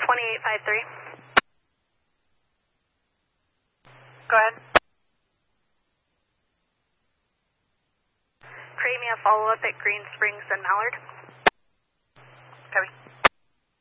2853. Go ahead. Create me a follow-up at Green Springs and Mallard. Copy.